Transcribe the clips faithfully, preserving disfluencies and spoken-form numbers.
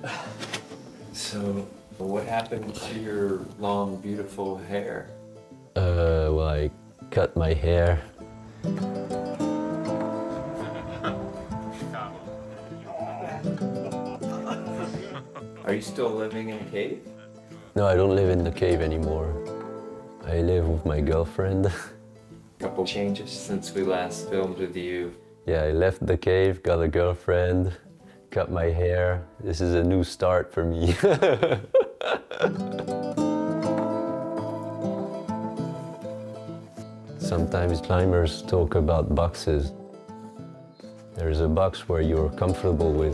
So, what happened to your long, beautiful hair? Uh, well, I cut my hair. Are you still living in a cave? No, I don't live in the cave anymore. I live with my girlfriend. Couple changes since we last filmed with you. Yeah, I left the cave, got a girlfriend, cut my hair. This is a new start for me. Sometimes climbers talk about boxes. There's a box where you're comfortable with.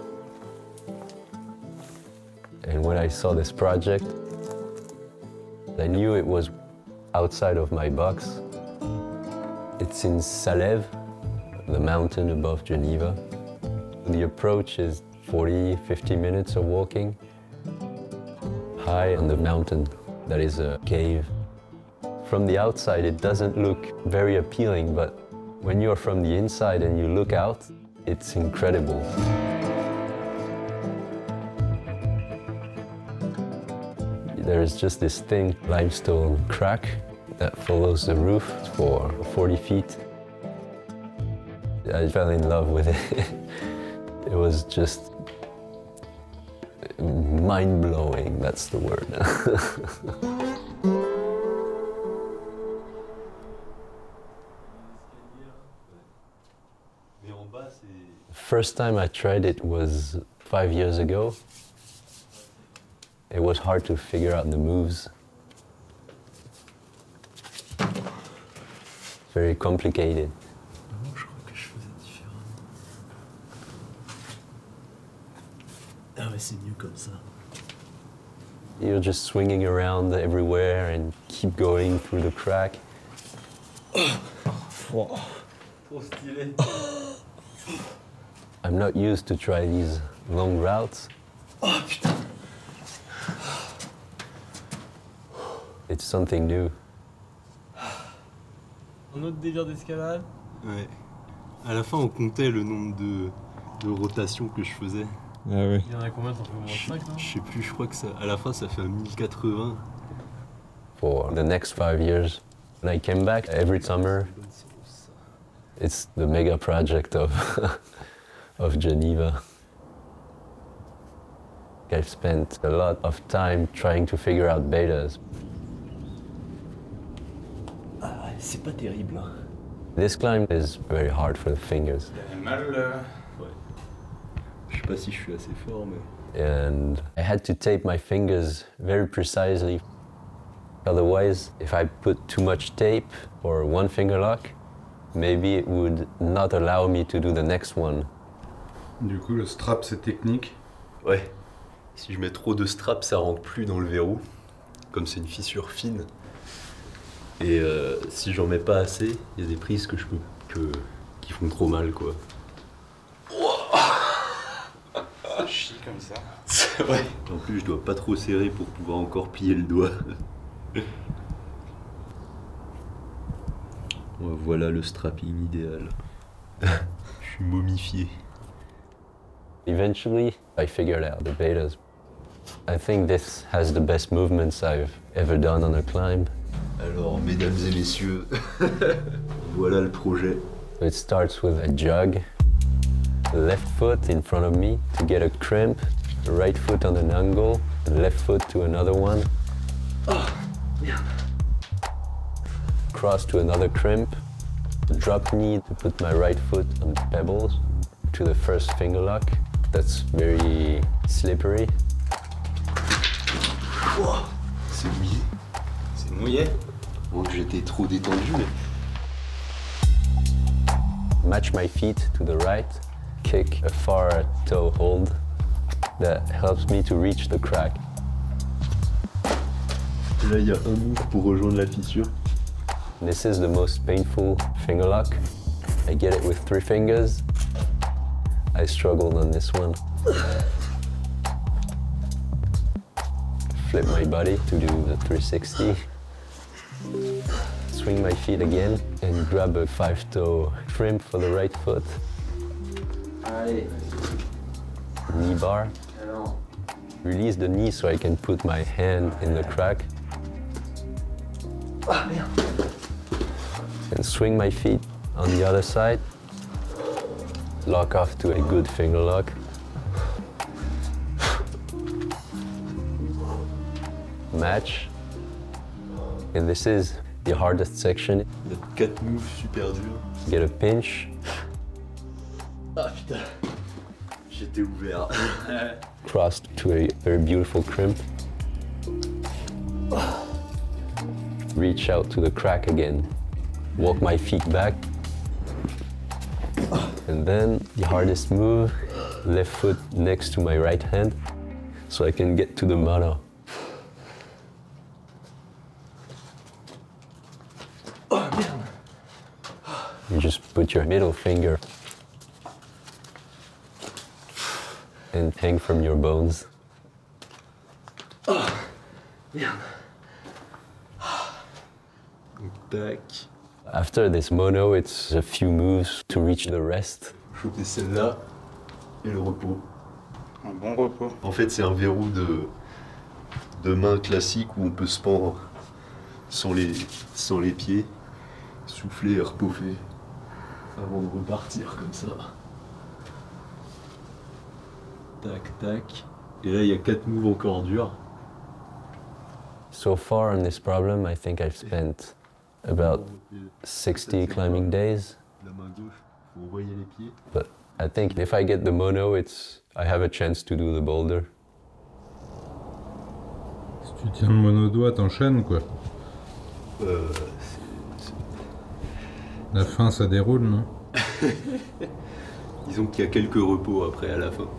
And when I saw this project, I knew it was outside of my box. It's in Salève, the mountain above Geneva. The approach is forty, fifty minutes of walking. High on the mountain, that is a cave. From the outside, it doesn't look very appealing, but when you're from the inside and you look out, it's incredible. There's just this thin limestone crack that follows the roof for forty feet. I fell in love with it. It was just mind-blowing, that's the word. First time I tried it was five years ago. It was hard to figure out the moves. Very complicated. Je crois que je faisais différemment. Ah ouais, c'est mieux comme ça. You're just swinging around everywhere and keep going through the crack. Wow. Trop stylé. I'm not used to try these long routes. Oh putain. It's something new. Un autre délire d'escalade. Ouais. À la fin, on comptait le nombre de, de rotations que je faisais. Ah ouais. Il y en a combien? T'en fais au moins Je cinq, non? je sais plus, je crois que ça, à la fin, ça fait mille quatre-vingts. For the next five years. When I came back every summer, it's the mega project of, of Geneva. I've spent a lot of time trying to figure out betas. Ah ouais, c'est pas terrible. Hein. This climb is very hard for the fingers. Mal, euh... Ouais. Je sais pas si je suis assez fort, mais... And I had to tape my fingers very precisely. Otherwise, if I put too much tape or one finger lock, maybe it would not allow me to do the next one. Du coup, le strap, c'est technique. Ouais. Si je mets trop de straps, ça rentre plus dans le verrou. Comme c'est une fissure fine. Et euh, si j'en mets pas assez, il y a des prises que je peux, que, qui font trop mal, quoi. Ça chie comme ça. C'est vrai. En plus, je dois pas trop serrer pour pouvoir encore plier le doigt. Voilà le strapping idéal. Je suis momifié. Eventually, I figured out the betas. I think this has the best movements I've ever done on a climb. Alors, mesdames et messieurs, voilà le projet. It starts with a jog, the left foot in front of me to get a crimp, the right foot on an angle, the left foot to another one. Oh, merde. Cross to another crimp, drop knee to put my right foot on the pebbles to the first finger lock. That's very slippery. Oh, c'est mouillé. C'est mouillé. Bon, que j'étais trop détendu, mais... Match my feet to the right, kick a far toe hold that helps me to reach the crack. Là, il y a un move pour rejoindre la fissure. This is the most painful finger lock. I get it with three fingers. I struggled on this one. Flip my body to do the three sixty. Swing my feet again and grab a five-toe crimp for the right foot. Allez. Knee bar. Release the knee so I can put my hand in the crack. Ah merde. And swing my feet on the other side. Lock off to a good finger lock. Match. And this is the hardest section. Il y a quatre moves super durs. Get a pinch. Ah putain, j'étais ouvert. Crossed to a very beautiful crimp. Reach out to the crack again. Walk my feet back. And then the hardest move, left foot next to my right hand, so I can get to the mono. Oh merde. You just put your middle finger and hang from your bones. Merde. Tac. After this mono, it's a few moves to reach the rest. Choper celle-là et le repos. Un bon repos. En fait, c'est un verrou de, de main classique où on peut se pendre sans les, sans les pieds, souffler et repoffer avant de repartir comme ça. Tac, tac. Et là, il y a quatre moves encore durs. So far on this problem, I think I've spent about sixty climbing days. La main gauche, faut envoyer les pieds. But I think if I get the mono, it's I have a chance to do the boulder. Si tu tiens le monodoigt, t'enchaînes quoi. Euh, La fin, ça déroule, non? disons qu'il y a quelques repos après à la fin.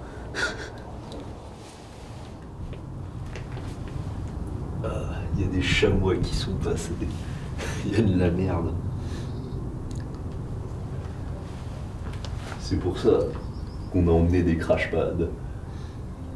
Ah, il y a des chamois qui sont passés. Il y a de la merde. C'est pour ça qu'on a emmené des crash pads.